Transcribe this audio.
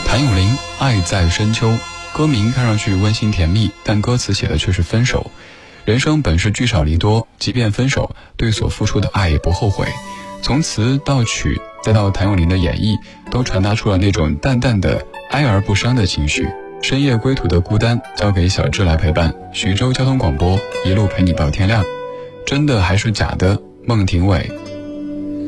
谭咏麟《爱在深秋》，歌名看上去温馨甜蜜，但歌词写的却是分手。人生本是聚少离多，即便分手，对所付出的爱也不后悔。从词到曲，再到谭咏麟的演绎，都传达出了那种淡淡的哀而不伤的情绪。深夜归途的孤单，交给小智来陪伴。徐州交通广播，一路陪你到天亮。真的还是假的？孟庭苇。